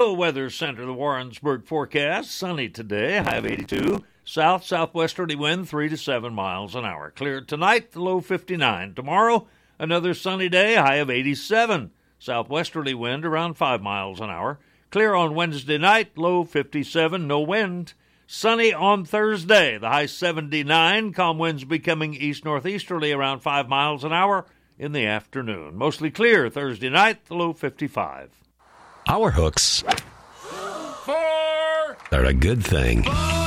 Meteo Weather Center, the Warrensburg forecast. Sunny today, high of 82. Southwesterly wind 3 to 7 miles an hour. Clear tonight, the low 59. Tomorrow, another sunny day, high of 87. Southwesterly wind around 5 miles an hour. Clear on Wednesday night, low 57, no wind. Sunny on Thursday, the high 79. Calm winds becoming east-northeasterly around 5 miles an hour in the afternoon. Mostly clear Thursday night, the low 55. Our hooks are a good thing.